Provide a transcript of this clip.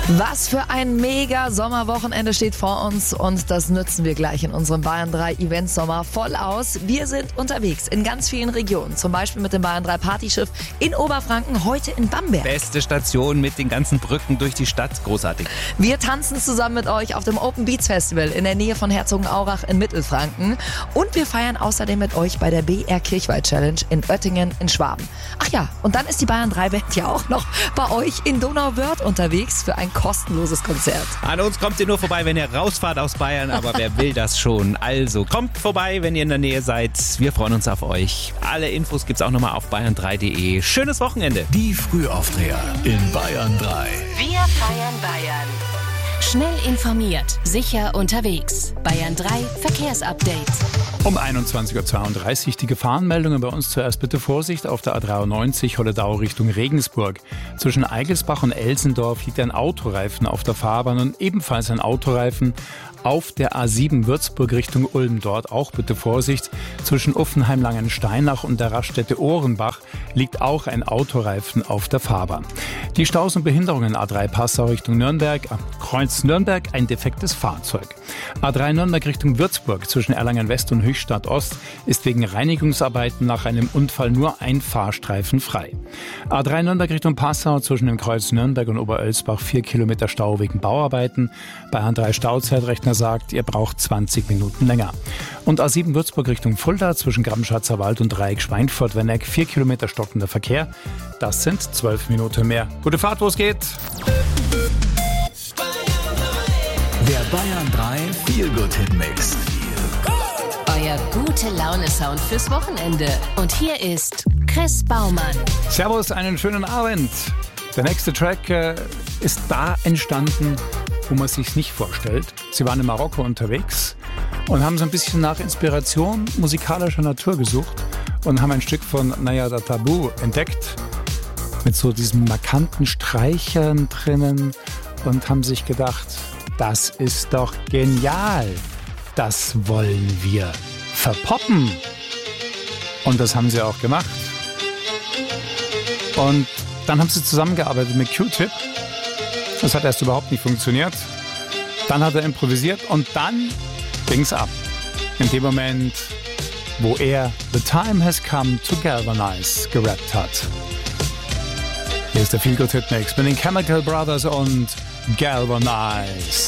Was für ein mega Sommerwochenende steht vor uns und das nutzen wir gleich in unserem Bayern 3 Event Sommer voll aus. Wir sind unterwegs in ganz vielen Regionen, zum Beispiel mit dem Bayern 3 Partyschiff in Oberfranken, heute in Bamberg. Beste Station mit den ganzen Brücken durch die Stadt, großartig. Wir tanzen zusammen mit euch auf dem Open Beats Festival in der Nähe von Herzogenaurach in Mittelfranken und wir feiern außerdem mit euch bei der BR Kirchweih Challenge in Oettingen in Schwaben. Ach ja, und dann ist die Bayern 3 Band ja auch noch bei euch in Donauwörth unterwegs für ein kostenloses Konzert. An uns kommt ihr nur vorbei, wenn ihr rausfahrt aus Bayern, aber wer will das schon? Also kommt vorbei, wenn ihr in der Nähe seid. Wir freuen uns auf euch. Alle Infos gibt's auch nochmal auf bayern3.de. Schönes Wochenende. Die Frühaufdreher in Bayern 3. Wir feiern Bayern. Schnell informiert, sicher unterwegs. Bayern 3 Verkehrsupdate. Um 21.32 Uhr die Gefahrenmeldungen bei uns. Zuerst bitte Vorsicht auf der A93 Holledau Richtung Regensburg. Zwischen Eigelsbach und Elsendorf liegt ein Autoreifen auf der Fahrbahn und ebenfalls ein Autoreifen auf der A7 Würzburg Richtung Ulm. Dort auch bitte Vorsicht. Zwischen Uffenheim-Langensteinach und der Raststätte Ohrenbach liegt auch ein Autoreifen auf der Fahrbahn. Die Staus und Behinderungen A3 Passau Richtung Nürnberg, am Kreuz Nürnberg ein defektes Fahrzeug. A3 Nürnberg Richtung Würzburg zwischen Erlangen West und Höchstadt Ost ist wegen Reinigungsarbeiten nach einem Unfall nur ein Fahrstreifen frei. A3 Nürnberg Richtung Passau zwischen dem Kreuz Nürnberg und Oberölsbach 4 Kilometer Stau wegen Bauarbeiten. Bayern 3 Stauzeitrechner sagt, ihr braucht 20 Minuten länger. Und A7 Würzburg Richtung Fulda zwischen Grabenschatzer Wald und Dreieck Schweinfurt-Wenneck 4 Kilometer stockender Verkehr. Das sind 12 Minuten mehr. Gute Fahrt, wo es geht. Der Bayern 3 Feel-Good-Hit-Mix. Euer Gute-Laune-Sound fürs Wochenende. Und hier ist Chris Baumann. Servus, einen schönen Abend. Der nächste Track ist da entstanden, wo man sich's nicht vorstellt. Sie waren in Marokko unterwegs und haben so ein bisschen nach Inspiration musikalischer Natur gesucht und haben ein Stück von Nayada Tabu entdeckt mit so diesen markanten Streichern drinnen und haben sich gedacht, das ist doch genial. Das wollen wir verpoppen. Und das haben sie auch gemacht. Und dann haben sie zusammengearbeitet mit Q-Tip. Das hat erst überhaupt nicht funktioniert. Dann hat er improvisiert und dann ging's ab. In dem Moment, wo er The Time Has Come to Galvanize gerappt hat. Hier ist der Feel-Good-Hit-Mix mit den Chemical Brothers und Galvanize.